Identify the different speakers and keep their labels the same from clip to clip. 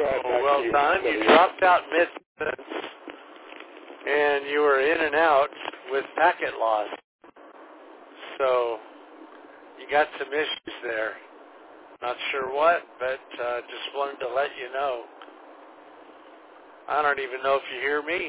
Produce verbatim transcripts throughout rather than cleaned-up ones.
Speaker 1: ahead.
Speaker 2: Oh,
Speaker 1: Back
Speaker 2: well
Speaker 1: to you.
Speaker 2: done. You dropped out mid-sentence, and you were in and out with packet loss. So you got some issues there. Not sure what, but uh, just wanted to let you know. I don't even know if you hear me.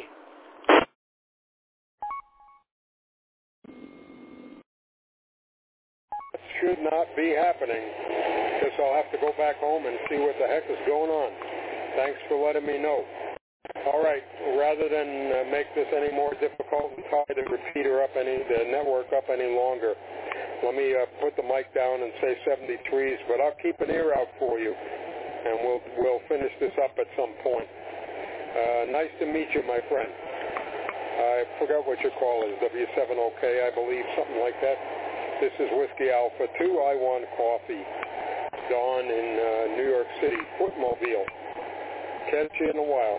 Speaker 1: That should not be happening. Guess I'll have to go back home and see what the heck is going on. Thanks for letting me know. All right, rather than uh, make this any more difficult and tie the repeater up any, the network up any longer, let me uh, put the mic down and say seventy-threes, but I'll keep an ear out for you, and we'll we'll finish this up at some point. Uh, nice to meet you, my friend. I forgot what your call is, W seven O K, I believe, something like that. This is Whiskey Alpha two, I one Coffee. Dawn in uh, New York City, Footmobile. Catch you in a while.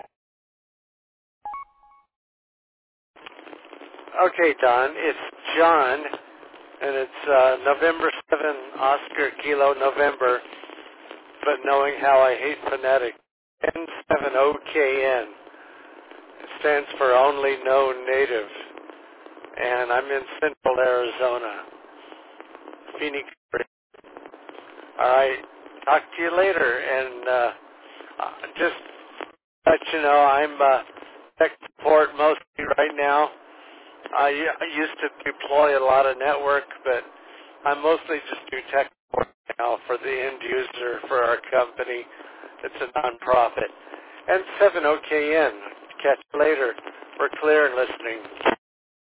Speaker 2: Okay, Don, it's John, and it's uh, November seventh, Oscar Kilo November, but knowing how I hate phonetics, N seven O K N. It stands for Only Known Native, and I'm in Central Arizona, Phoenix. All right, talk to you later, and uh, uh, just let you know I'm uh, tech support mostly right now. I, I used to deploy a lot of network, but I mostly just do tech support now for the end user for our company. It's a nonprofit. And seven O K N. Catch you later. We're clear and listening.